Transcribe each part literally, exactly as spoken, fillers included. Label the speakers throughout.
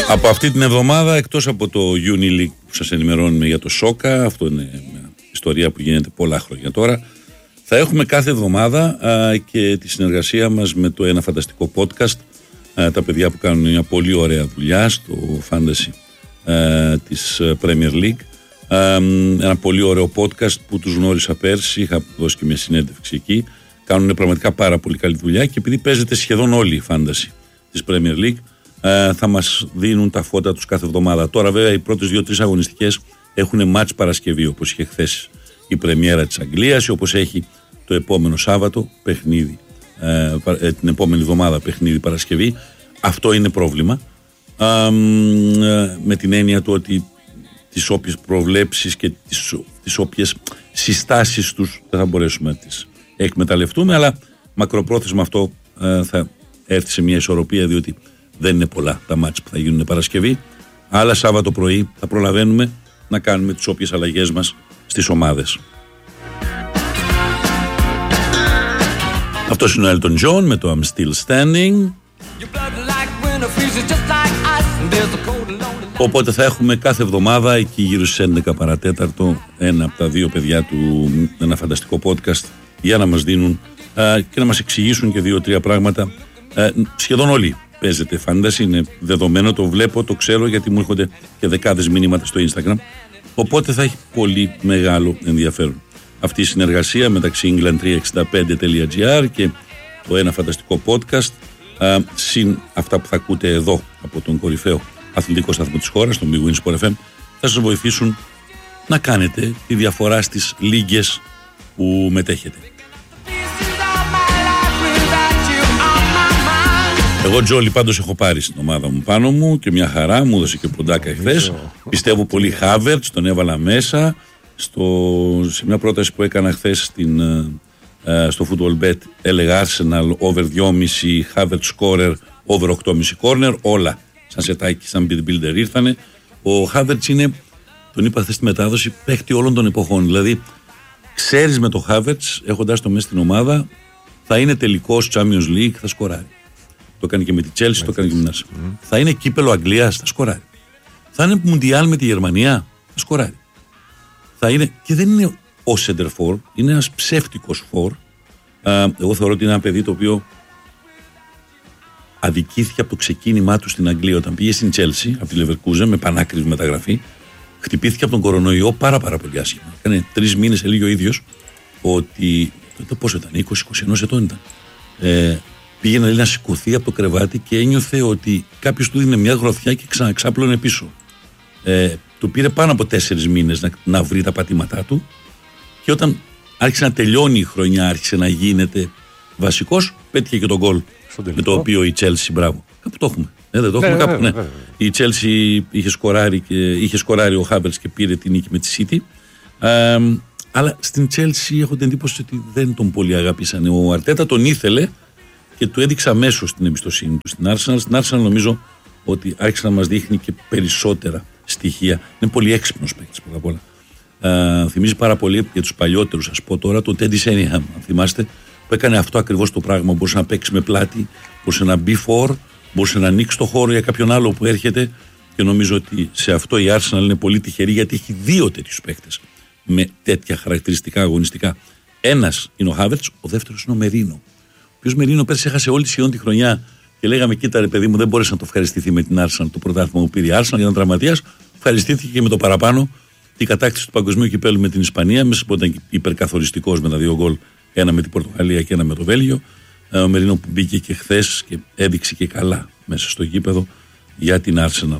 Speaker 1: Από αυτή την εβδομάδα, εκτός από το Unileague που σας ενημερώνουμε για το Σόκα, αυτό είναι μια ιστορία που γίνεται πολλά χρόνια τώρα, θα έχουμε κάθε εβδομάδα α, και τη συνεργασία μας με το ένα φανταστικό podcast, α, τα παιδιά που κάνουν μια πολύ ωραία δουλειά στο Fantasy α, της Premier League, α, ένα πολύ ωραίο podcast που τους γνώρισα πέρσι, είχα δώσει και μια συνέντευξη εκεί, κάνουν πραγματικά πάρα πολύ καλή δουλειά και επειδή παίζεται σχεδόν όλη η Fantasy της Premier League, Uh, θα μας δίνουν τα φώτα τους κάθε εβδομάδα. Τώρα βέβαια οι πρώτες δύο-τρεις αγωνιστικές έχουν μάτς Παρασκευή, όπως είχε χθες η πρεμιέρα της Αγγλίας, όπως έχει το επόμενο Σάββατο παιχνίδι, uh, την επόμενη εβδομάδα παιχνίδι Παρασκευή. Αυτό είναι πρόβλημα, uh, uh, με την έννοια του ότι τις όποιες προβλέψεις και τις, τις όποιες συστάσεις τους δεν θα μπορέσουμε να τις εκμεταλλευτούμε, αλλά μακροπρόθεσμα αυτό uh, θα έρθει σε μια ισορροπία, διότι δεν είναι πολλά τα μάτς που θα γίνουν Παρασκευή, αλλά Σάββατο πρωί θα προλαβαίνουμε να κάνουμε τις όποιες αλλαγές μας στις ομάδες. Αυτός είναι ο Elton John με το I'm Still Standing. Οπότε θα έχουμε κάθε εβδομάδα εκεί γύρω στις έντεκα παρατέταρτο ένα από τα δύο παιδιά του, ένα φανταστικό podcast, για να μας δίνουν α, και να μας εξηγήσουν και δύο-τρία πράγματα. Α, σχεδόν όλοι παίζεται fantasy, είναι δεδομένο, το βλέπω, το ξέρω, γιατί μου έρχονται και δεκάδες μηνύματα στο Instagram, οπότε θα έχει πολύ μεγάλο ενδιαφέρον αυτή η συνεργασία μεταξύ england τριακόσια εξήντα πέντε τελεία gr και το ένα φανταστικό podcast, α, συν αυτά που θα ακούτε εδώ από τον κορυφαίο αθλητικό σταθμό της χώρας, τον Big Win Sport εφ εμ, θα σας βοηθήσουν να κάνετε τη διαφορά στις λίγες που μετέχετε. Εγώ Τζόλι πάντως έχω πάρει στην ομάδα μου πάνω μου και μια χαρά, μου έδωσε και ποντάκα εχθές. Πιστεύω πολύ Havertz, τον έβαλα μέσα στο, σε μια πρόταση που έκανα χθες στην, στο Football Bet, έλεγα Arsenal over δυόμισι, Havertz scorer over οκτώ κόμμα πέντε corner, όλα σαν σετάκι, σαν builder ήρθανε. Ο Havertz είναι, τον είπα χθες στη μετάδοση, παίχτη όλων των εποχών, δηλαδή ξέρεις με το Havertz έχοντας το μέσα στην ομάδα θα είναι τελικός Champions League, θα σκοράρει. Το κάνει και με τη Chelsea, το κάνει και με την Arsenal. Mm. Θα είναι κύπελο Αγγλίας, θα σκοράρει. Θα είναι Μουντιάλ με τη Γερμανία, θα σκοράρει. Θα είναι, και δεν είναι ο center for, είναι ένας ψεύτικος for. Εγώ θεωρώ ότι είναι ένα παιδί το οποίο αδικήθηκε από το ξεκίνημά του στην Αγγλία όταν πήγε στην Chelsea, από τη Leverkusen, με πανάκριβη μεταγραφή. Χτυπήθηκε από τον κορονοϊό πάρα, πάρα πολύ άσχημα. Έκανε τρεις μήνες, έλεγε ο ίδιος, ότι. Τότε πόσο ήταν, είκοσι είκοσι ένα ετών ήταν. Ε, Πήγαινε λέει, να σηκωθεί από το κρεβάτι και ένιωθε ότι κάποιος του δίνει μια γροθιά και ξαναξάπλωνε πίσω. Ε, του πήρε πάνω από τέσσερις μήνες να, να βρει τα πατήματά του και όταν άρχισε να τελειώνει η χρονιά, άρχισε να γίνεται βασικός, πέτυχε και τον γκολ με το οποίο η Chelsea, μπράβο. Κάπου το έχουμε. Ε, δεν το έχουμε, ναι, κάπου, ναι. Ναι. Η Chelsea είχε σκοράρει, και, είχε σκοράρει ο Havertz και πήρε την νίκη με τη City. Ε, αλλά στην Chelsea έχω την εντύπωση ότι δεν τον πολύ αγάπησαν. Ο Αρτέτα τον ήθελε και του έδειξε αμέσως την εμπιστοσύνη του στην Arsenal. Στην Arsenal νομίζω ότι άρχισε να μας δείχνει και περισσότερα στοιχεία. Είναι πολύ έξυπνος παίκτης πρώτα απ' όλα. Uh, θυμίζει πάρα πολύ για τους παλιότερους, ας πω τώρα, το Teddy Sheringham, αν θυμάστε, που έκανε αυτό ακριβώς το πράγμα. Μπορούσε να παίξει με πλάτη, μπορούσε να μπει φορ, μπορούσε να ανοίξει το χώρο για κάποιον άλλο που έρχεται. Και νομίζω ότι σε αυτό η Arsenal είναι πολύ τυχερή, γιατί έχει δύο τέτοιους παίκτες με τέτοια χαρακτηριστικά αγωνιστικά. Ένας είναι ο Havertz, ο δεύτερος είναι ο Μερίνο. Ο οποίος Μερίνο πέρσι έχασε όλη σχεδόν τη χρονιά και λέγαμε: κοίτα, ρε παιδί μου, δεν μπόρεσε να το ευχαριστηθεί με την Arsenal το πρωτάθλημα που πήρε η Arsenal, γιατί ήταν τραυματίας. Ευχαριστήθηκε και με το παραπάνω την κατάκτηση του παγκοσμίου κυπέλου με την Ισπανία, μέσα που ήταν υπερκαθοριστικός με τα δύο γκολ, ένα με την Πορτογαλία και ένα με το Βέλγιο. Ο Μερίνο που μπήκε και χθες και έδειξε και καλά μέσα στο γήπεδο για την Arsenal.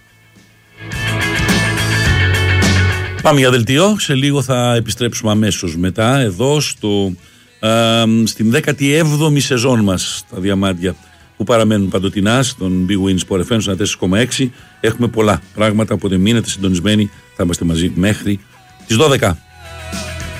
Speaker 1: Πάμε για δελτίο. Σε λίγο θα επιστρέψουμε αμέσως μετά εδώ στο. Uh, στην δέκατη έβδομη σεζόν μας τα διαμάντια που παραμένουν παντοτινά στον Big Win Sport εφ εμ στο τέσσερα κόμμα έξι. Έχουμε πολλά πράγματα, οπότε μείνετε συντονισμένοι, θα είμαστε μαζί μέχρι τις δώδεκα.